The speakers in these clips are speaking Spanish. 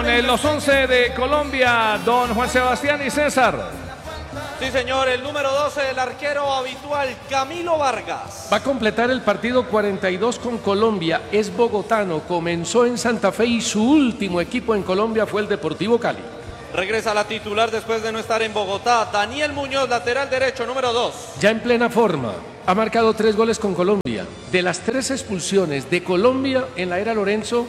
Los 11 de Colombia, don Juan Sebastián y César. Sí, señor, el número 12, el arquero habitual, Camilo Vargas. Va a completar el partido 42 con Colombia, es bogotano, comenzó en Santa Fe y su último equipo en Colombia fue el Deportivo Cali. Regresa a la titular después de no estar en Bogotá, Daniel Muñoz, lateral derecho, número 2. Ya en plena forma, ha marcado 3 goles con Colombia. De las 3 expulsiones de Colombia en la era Lorenzo,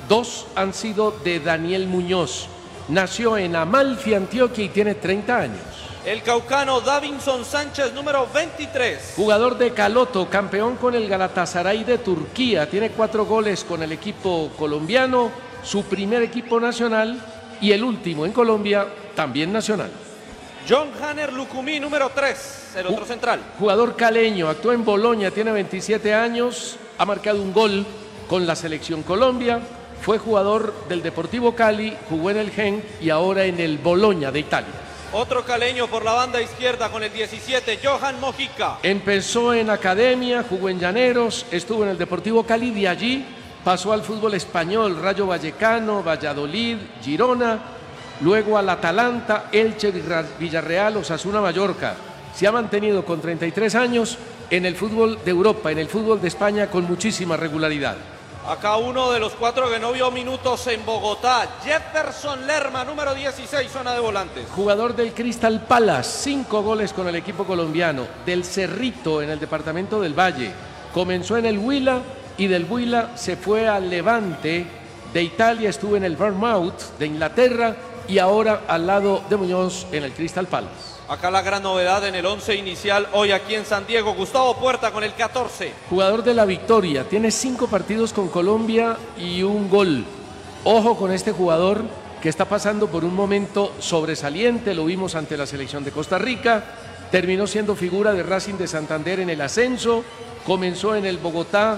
2 han sido de Daniel Muñoz. Nació en Amalfi, Antioquia y tiene 30 años. El caucano Davinson Sánchez, número 23. Jugador de Caloto, campeón con el Galatasaray de Turquía. Tiene 4 goles con el equipo colombiano, su primer equipo nacional y el último en Colombia, también nacional. John Hanner Lucumí, número 3, el otro central. Jugador caleño, actuó en Boloña, tiene 27 años, ha marcado un gol con la selección Colombia. Fue jugador del Deportivo Cali, jugó en el Genk y ahora en el Boloña de Italia. Otro caleño por la banda izquierda con el 17, Johan Mojica. Empezó en academia, jugó en Llaneros, estuvo en el Deportivo Cali, de allí pasó al fútbol español, Rayo Vallecano, Valladolid, Girona, luego al Atalanta, Elche, Villarreal, Osasuna, Mallorca. Se ha mantenido con 33 años en el fútbol de Europa, en el fútbol de España con muchísima regularidad. Acá uno de los 4 que no vio minutos en Bogotá, Jefferson Lerma, número 16, zona de volantes. Jugador del Crystal Palace, 5 goles con el equipo colombiano, del Cerrito en el departamento del Valle. Comenzó en el Huila y del Huila se fue al Levante de Italia, estuvo en el Bournemouth de Inglaterra y ahora al lado de Muñoz en el Crystal Palace. Acá la gran novedad en el 11 inicial hoy aquí en San Diego, Gustavo Puerta con el 14. Jugador de la Victoria, tiene 5 partidos con Colombia y un gol. Ojo con este jugador que está pasando por un momento sobresaliente, lo vimos ante la selección de Costa Rica, terminó siendo figura de Racing de Santander en el ascenso, comenzó en el Bogotá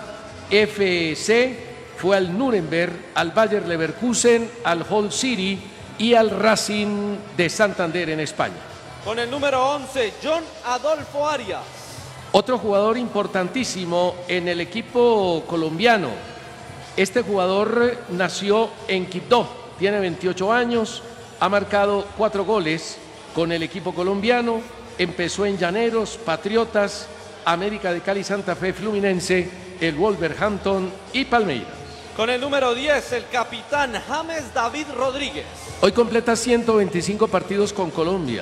FC, fue al Nuremberg, al Bayer Leverkusen, al Hull City y al Racing de Santander en España. Con el número 11, John Adolfo Arias. Otro jugador importantísimo en el equipo colombiano. Este jugador nació en Quibdó, tiene 28 años, ha marcado 4 goles con el equipo colombiano, empezó en Llaneros, Patriotas, América de Cali, Santa Fe, Fluminense, el Wolverhampton y Palmeiras. Con el número 10, el capitán James David Rodríguez. Hoy completa 125 partidos con Colombia.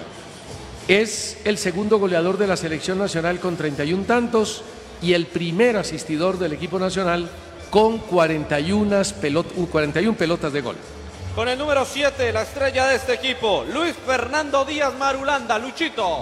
Es el segundo goleador de la selección nacional con 31 tantos y el primer asistidor del equipo nacional con 41 pelotas de gol. Con el número 7, la estrella de este equipo, Luis Fernando Díaz Marulanda, Luchito.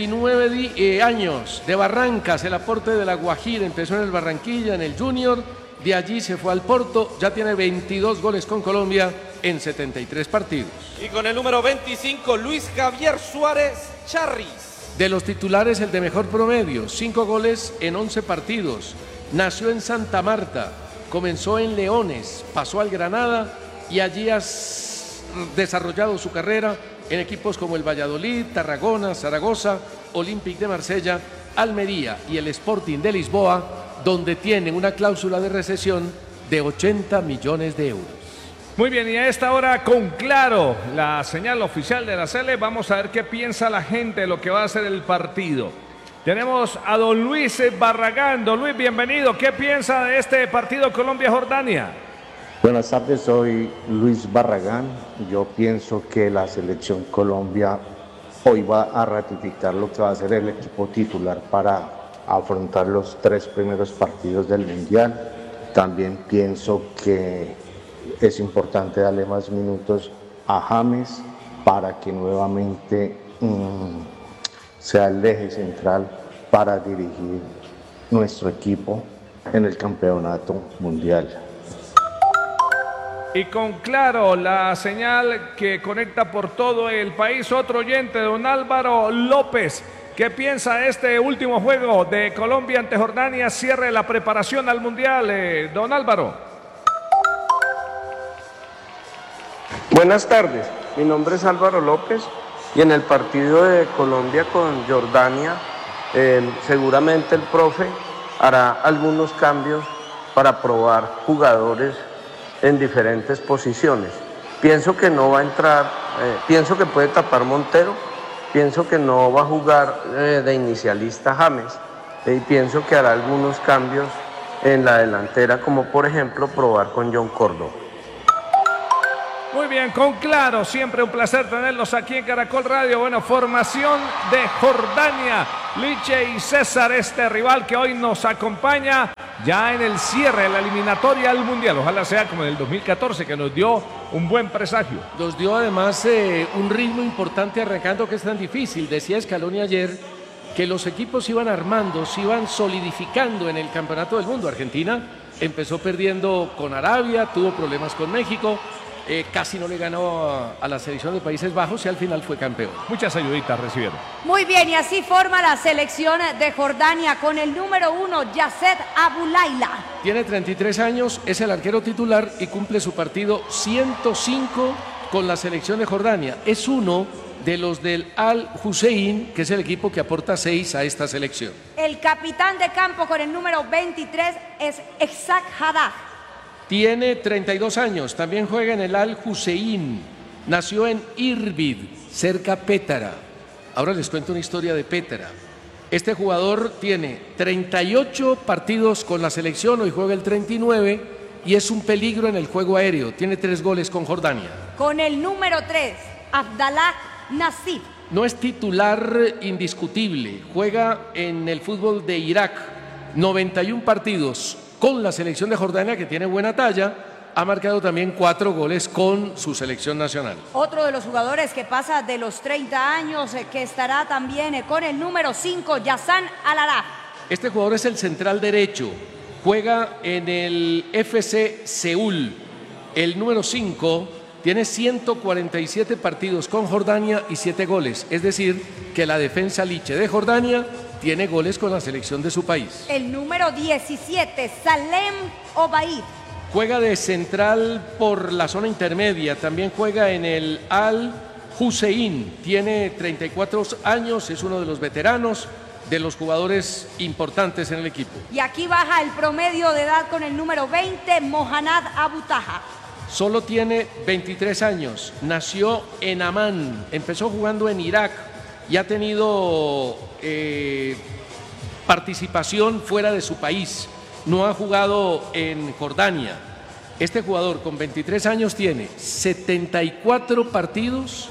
29 años, de Barrancas, el aporte de la Guajira, empezó en el Barranquilla, en el Junior, de allí se fue al Porto, ya tiene 22 goles con Colombia en 73 partidos. Y con el número 25, Luis Javier Suárez Charris. De los titulares, el de mejor promedio, 5 goles en 11 partidos. Nació en Santa Marta, comenzó en Leones, pasó al Granada y allí ha desarrollado su carrera en equipos como el Valladolid, Tarragona, Zaragoza, Olympique de Marsella, Almería y el Sporting de Lisboa, donde tienen una cláusula de rescisión de 80 millones de euros. Muy bien, y a esta hora con Claro, la señal oficial de la Sele, vamos a ver qué piensa la gente de lo que va a ser el partido. Tenemos a don Luis Barragán. Don Luis, bienvenido. ¿Qué piensa de este partido Colombia-Jordania? Buenas tardes, soy Luis Barragán. Yo pienso que la selección Colombia hoy va a ratificar lo que va a ser el equipo titular para afrontar los 3 primeros partidos del Mundial. También pienso que es importante darle más minutos a James para que nuevamente sea el eje central para dirigir nuestro equipo en el campeonato mundial. Y con Claro, la señal que conecta por todo el país, otro oyente, don Álvaro López. ¿Qué piensa de este último juego de Colombia ante Jordania? Cierre la preparación al Mundial, don Álvaro. Buenas tardes, mi nombre es Álvaro López y en el partido de Colombia con Jordania seguramente el profe hará algunos cambios para probar jugadores en diferentes posiciones. pienso que no va a entrar, pienso que puede tapar Montero, pienso que no va a jugar de inicialista James y pienso que hará algunos cambios en la delantera, como por ejemplo probar con John Córdoba. Muy bien, con Claro, siempre un placer tenerlos aquí en Caracol Radio. Bueno, formación de Jordania, Liche y César, este rival que hoy nos acompaña ya en el cierre de la eliminatoria al Mundial. Ojalá sea como en el 2014, que nos dio un buen presagio. Nos dio además un ritmo importante arrancando, que es tan difícil. Decía Scaloni ayer que los equipos iban armando, se iban solidificando en el Campeonato del Mundo. Argentina empezó perdiendo con Arabia, tuvo problemas con México. Casi no le ganó a la selección de Países Bajos y al final fue campeón. Muchas ayuditas recibieron. Muy bien, y así forma la selección de Jordania con el número 1, Yasset Aboulayla. Tiene 33 años, es el arquero titular y cumple su partido 105 con la selección de Jordania. Es uno de los del Al Hussein, que es el equipo que aporta 6 a esta selección. El capitán de campo con el número 23 es Exak Haddad. Tiene 32 años, también juega en el Al Hussein, nació en Irbid, cerca Pétara. Ahora les cuento una historia de Pétara. Este jugador tiene 38 partidos con la selección, hoy juega el 39 y es un peligro en el juego aéreo. Tiene 3 goles con Jordania. Con el número 3, Abdallah Nassif. No es titular indiscutible, juega en el fútbol de Irak, 91 partidos con la selección de Jordania, que tiene buena talla, ha marcado también 4 goles con su selección nacional. Otro de los jugadores que pasa de los 30 años, que estará también con el número 5, Yassan Al-Araf. Este jugador es el central derecho, juega en el FC Seúl. El número 5 tiene 147 partidos con Jordania y 7 goles, es decir, que la defensa Liche de Jordania tiene goles con la selección de su país. El número 17, Salem Obaid. Juega de central por la zona intermedia, también juega en el Al Hussein, tiene 34 años, es uno de los veteranos, de los jugadores importantes en el equipo. Y aquí baja el promedio de edad con el número 20, Mohanad Abu Taha. Solo tiene 23 años, nació en Amán, empezó jugando en Irak y ha tenido participación fuera de su país, no ha jugado en Jordania. Este jugador con 23 años tiene 74 partidos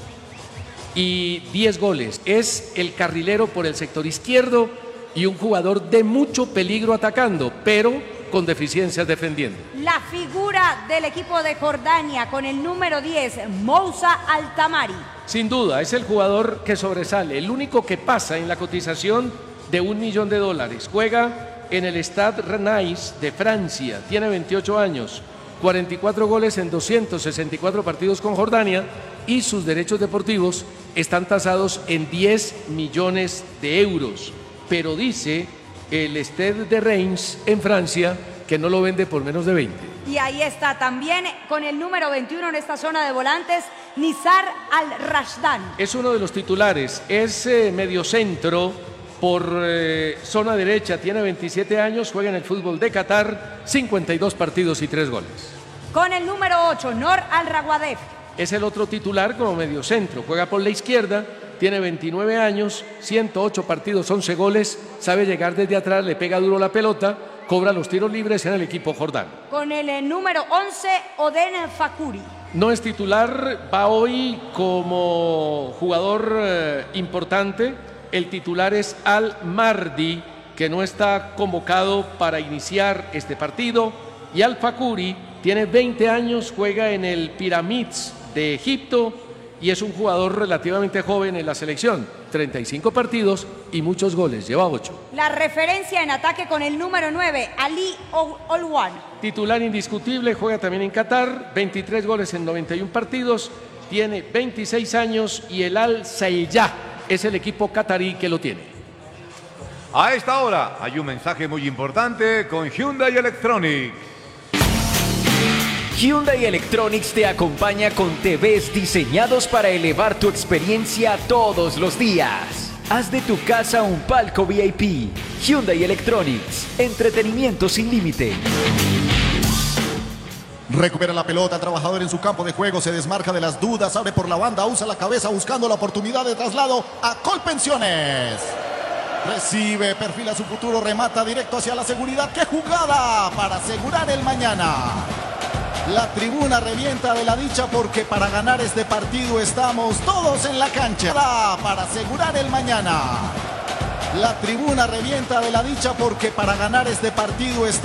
y 10 goles. Es el carrilero por el sector izquierdo y un jugador de mucho peligro atacando, pero con deficiencias defendiendo. La figura del equipo de Jordania con el número 10, Moussa Al-Tamari. Sin duda, es el jugador que sobresale, el único que pasa en la cotización de $1 millón. Juega en el Stade Rennais de Francia, tiene 28 años, 44 goles en 264 partidos con Jordania y sus derechos deportivos están tasados en 10 millones de euros. Pero dice el Stade de Reims en Francia que no lo vende por menos de 20. Y ahí está también con el número 21 en esta zona de volantes, Nizar Al-Rashdan. Es uno de los titulares, es mediocentro por zona derecha, tiene 27 años, juega en el fútbol de Qatar, 52 partidos y 3 goles. Con el número 8, Nor Al-Rawadef. Es el otro titular como mediocentro, juega por la izquierda, tiene 29 años, 108 partidos, 11 goles, sabe llegar desde atrás, le pega duro la pelota, cobra los tiros libres en el equipo jordano. Con el número 11, Oden Fakuri. No es titular, va hoy como jugador importante. El titular es Al-Mardi, que no está convocado para iniciar este partido. Y Al-Fakuri tiene 20 años, juega en el Pyramids de Egipto y es un jugador relativamente joven en la selección. 35 partidos y muchos goles, lleva 8. La referencia en ataque con el número 9, Ali Olwan. Titular indiscutible, juega también en Qatar, 23 goles en 91 partidos, tiene 26 años y el Al-Sayyah es el equipo catarí que lo tiene. A esta hora hay un mensaje muy importante con Hyundai Electronics. Hyundai Electronics te acompaña con TVs diseñados para elevar tu experiencia todos los días. Haz de tu casa un palco VIP. Hyundai Electronics, entretenimiento sin límite. Recupera la pelota, el trabajador en su campo de juego, se desmarca de las dudas, abre por la banda, usa la cabeza buscando la oportunidad de traslado a Colpensiones. Recibe, perfila su futuro, remata directo hacia la seguridad. ¡Qué jugada para asegurar el mañana! La tribuna revienta de la dicha porque para ganar este partido estamos todos en la cancha. Para asegurar el mañana. La tribuna revienta de la dicha porque para ganar este partido estamos